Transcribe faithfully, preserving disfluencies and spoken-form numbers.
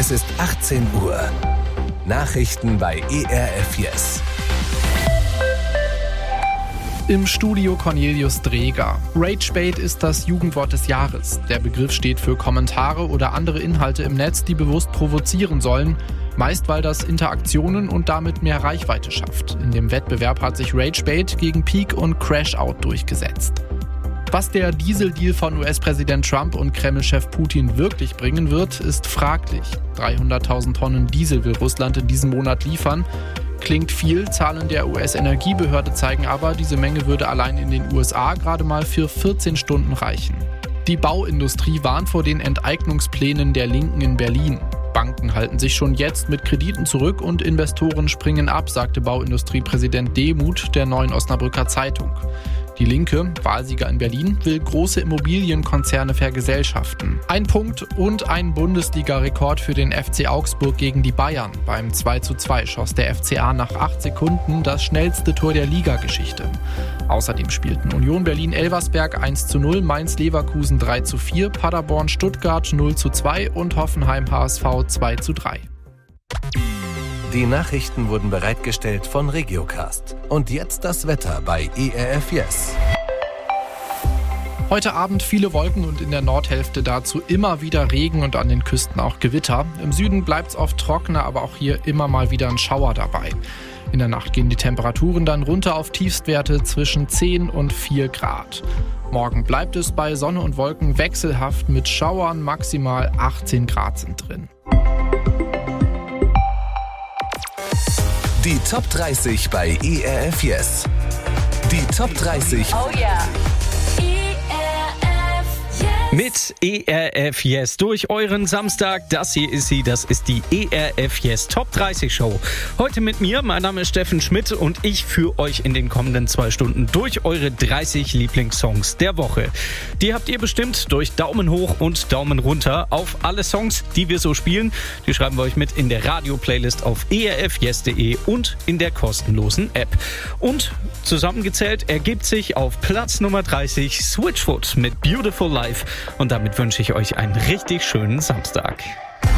Es ist achtzehn Uhr. Nachrichten bei E R F Yes. Im Studio Cornelius Dreger. Ragebait ist das Jugendwort des Jahres. Der Begriff steht für Kommentare oder andere Inhalte im Netz, die bewusst provozieren sollen. Meist, weil das Interaktionen und damit mehr Reichweite schafft. In dem Wettbewerb hat sich Ragebait gegen Peak und Crashout durchgesetzt. Was der Dieseldeal von U S-Präsident Trump und Kreml-Chef Putin wirklich bringen wird, ist fraglich. dreihunderttausend Tonnen Diesel will Russland in diesem Monat liefern. Klingt viel, Zahlen der U S-Energiebehörde zeigen aber, diese Menge würde allein in den U S A gerade mal für vierzehn Stunden reichen. Die Bauindustrie warnt vor den Enteignungsplänen der Linken in Berlin. Banken halten sich schon jetzt mit Krediten zurück und Investoren springen ab, sagte Bauindustriepräsident Demuth der Neuen Osnabrücker Zeitung. Die Linke, Wahlsieger in Berlin, will große Immobilienkonzerne vergesellschaften. Ein Punkt und ein Bundesliga-Rekord für den F C Augsburg gegen die Bayern. Beim zwei zu zwei schoss der F C A nach acht Sekunden das schnellste Tor der Ligageschichte. Außerdem spielten Union Berlin-Elversberg eins zu null, Mainz-Leverkusen drei zu vier, Paderborn-Stuttgart null zu zwei und Hoffenheim-H S V zwei zu drei. Die Nachrichten wurden bereitgestellt von Regiocast. Und jetzt das Wetter bei E R F Yes. Heute Abend viele Wolken und in der Nordhälfte dazu immer wieder Regen und an den Küsten auch Gewitter. Im Süden bleibt es oft trockener, aber auch hier immer mal wieder ein Schauer dabei. In der Nacht gehen die Temperaturen dann runter auf Tiefstwerte zwischen zehn und vier Grad. Morgen bleibt es bei Sonne und Wolken wechselhaft mit Schauern, maximal achtzehn Grad sind drin. Die Top dreißig bei E R F Yes. Die Top dreißig. Oh yeah. Mit E R F Yes durch euren Samstag. Das hier ist sie, das ist die E R F Yes Top dreißig Show. Heute mit mir, mein Name ist Steffen Schmidt und ich führe euch in den kommenden zwei Stunden durch eure dreißig Lieblingssongs der Woche. Die habt ihr bestimmt durch Daumen hoch und Daumen runter auf alle Songs, die wir so spielen. Die schreiben wir euch mit in der Radio-Playlist auf e r f yes punkt de und in der kostenlosen App. Und zusammengezählt ergibt sich auf Platz Nummer dreißig Switchfoot mit Beautiful Life. Und damit wünsche ich euch einen richtig schönen Samstag.